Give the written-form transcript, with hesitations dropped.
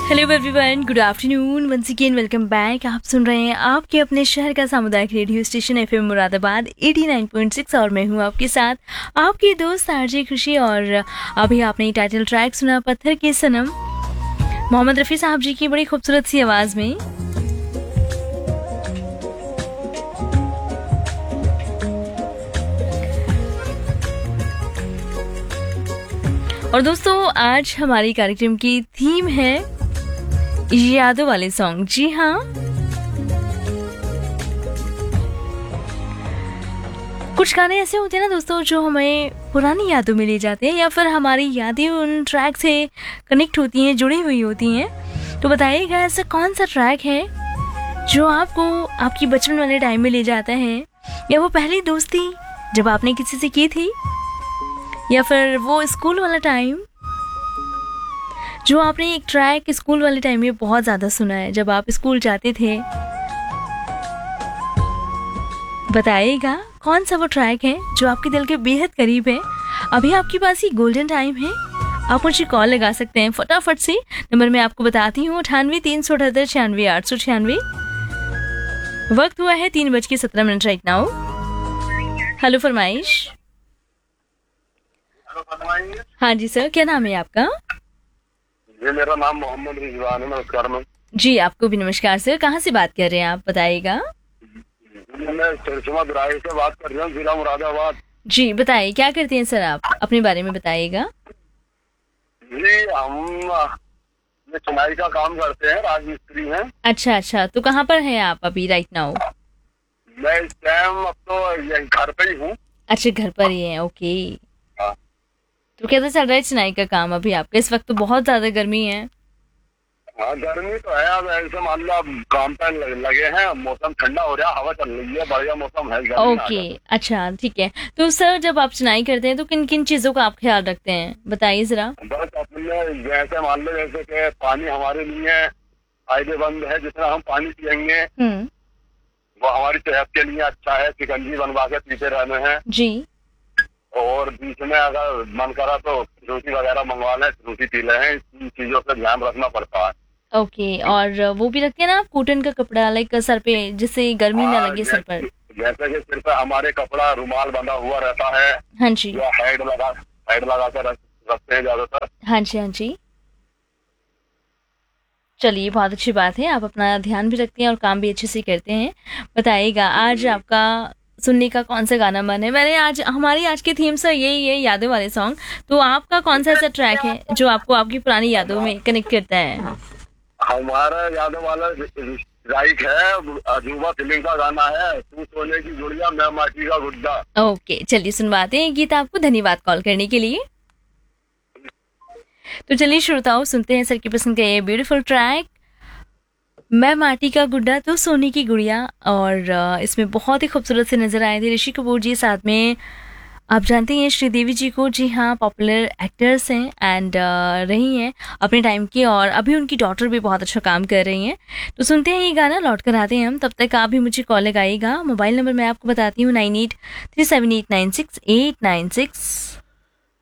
Hello everyone, good afternoon, once again welcome back. आप सुन रहे हैं आपके अपने शहर का सामुदायिक रेडियो स्टेशन एफएम मुरादाबाद 89.6 और मैं हूं आपके साथ आपकी दोस्त आरजे खुशी। और अभी आपने टाइटल ट्रैक सुना पत्थर के सनम, मोहम्मद रफ़ी साहब जी की बड़ी खूबसूरत सी आवाज़ में। और दोस्तों, आज हमारी कार्यक्रम की थीम है यादों वाले सॉन्ग। जी हाँ, कुछ गाने ऐसे होते हैं ना दोस्तों जो हमें पुरानी यादों में ले जाते हैं, या फिर हमारी यादें उन ट्रैक से कनेक्ट होती हैं, जुड़ी हुई होती हैं। तो बताइएगा ऐसा कौन सा ट्रैक है जो आपको आपकी बचपन वाले टाइम में ले जाता है, या वो पहली दोस्ती जब आपने किसी से की थी, या फिर वो स्कूल वाला टाइम जो आपने एक ट्रैक स्कूल वाले टाइम में बहुत ज़्यादा सुना है जब आप स्कूल जाते थे। बताइएगा कौन सा वो ट्रैक है जो आपके दिल के बेहद करीब है। अभी आपके पास ये गोल्डन टाइम है, आप मुझे कॉल लगा सकते हैं फटाफट से। नंबर मैं आपको बताती हूँ 98 378 96 96। वक्त हुआ है 3:17 राइट नाउ। हेलो फरमाइश। हाँ जी सर, क्या नाम है आपका? जी, मेरा नाम मोहम्मद रिजवान है। नमस्कार मैम। जी, आपको भी नमस्कार सर। कहाँ से बात कर रहे हैं आप, बताइएगा? मैं चरचमा दुराई से बात कर रहा हूँ, जिला मुरादाबाद। जी बताइए, क्या करते हैं सर आप, अपने बारे में बताइएगा। जी, हम चुनाई का काम करते हैं, राजमिस्त्री हैं। अच्छा अच्छा, तो कहाँ पर हैं आप अभी राइट नाउ? मैं इस टाइम अब तो घर पे ही हूँ। अच्छा, घर पर ही हैं, ओके। हाँ। तो कैसा चल रहा है चुनाई का काम अभी आपका? इस वक्त तो बहुत ज्यादा गर्मी है। हाँ, गर्मी तो है। अब ऐसे मान लो अब काम पे लगे हैं, मौसम ठंडा हो रहा है, हवा चल रही है, बढ़िया मौसम है। ओके, अच्छा ठीक है। तो सर जब आप चुनाई करते हैं तो किन किन चीजों का आप ख्याल रखते हैं, बताइए जरा। बस अपने जैसे मान लो, जैसे कि पानी हमारे लिए फायदेमंद है। जितना हम पानी पियेंगे वो हमारी सेहत के लिए अच्छा है। शिकंजी बनवा के पीते रहने हैं जी। और बीच में अगर मन करा तो फ्रूटी वगैरह मंगवा लें, फ्रूटी पी लें। इन चीजों का ध्यान रखना पड़ता है। ओके, और वो भी रखते हैं ना आप कॉटन का कपड़ा, लाइक सर पे, जिससे गर्मी ना लगे सर पर। जैसे कि सिर पे हमारे कपड़ा रुमाल बंधा हुआ रहता है। हाँ जी। या हेड लगा कर रखते हैं ज्यादातर। हाँ जी हाँ जी। चलिए, बहुत अच्छी बात है, आप अपना ध्यान भी रखते हैं और काम भी अच्छे से करते हैं। बताइएगा आज आपका सुनने का कौन सा गाना मन है? हमारी आज की थीम सर यही है, यादों वाले सॉन्ग। तो आपका कौन सा ऐसा ट्रैक है जो आपको आपकी पुरानी यादों में कनेक्ट करता है? हमारा यादों वाला राइट है, अजूबा फिल्म का गाना है, तू सोने की गुड़िया मैं माटी का गुड्डा। ओके, चलिए सुनवाते हैं गीत आपको। धन्यवाद कॉल करने के लिए। तो चलिए श्रोताओं, सुनते हैं सर की पसंद का ये ब्यूटीफुल ट्रैक, मैं माटी का गुड्डा तो सोने की गुड़िया। और इसमें बहुत ही खूबसूरत से नजर आए थे ऋषि कपूर जी, साथ में आप जानते हैं श्रीदेवी जी को। जी हाँ, पॉपुलर एक्टर्स हैं एंड रही हैं अपने टाइम की, और अभी उनकी डॉटर भी बहुत अच्छा काम कर रही हैं। तो सुनते हैं ये गाना, लौट कर आते हैं हम। तब तक आप भी मुझे कॉल लगाइएगा। मोबाइल नंबर मैं आपको बताती हूँ 98 378 96 896।